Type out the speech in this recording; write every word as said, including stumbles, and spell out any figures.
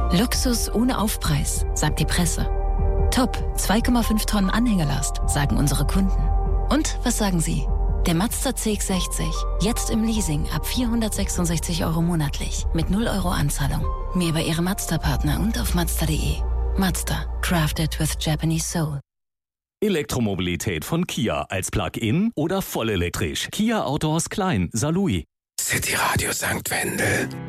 Luxus ohne Aufpreis, sagt die Presse. Top, zwei Komma fünf Tonnen Anhängerlast, sagen unsere Kunden. Und was sagen Sie? Der Mazda C X sechzig, jetzt im Leasing ab vierhundertsechsundsechzig Euro monatlich, mit null Euro Anzahlung. Mehr bei Ihrem Mazda-Partner und auf Mazda punkt de. Mazda, crafted with Japanese soul. Elektromobilität von Kia als Plug-in oder vollelektrisch. Kia Autos Klein, Saarlouis. City Radio Sankt Wendel.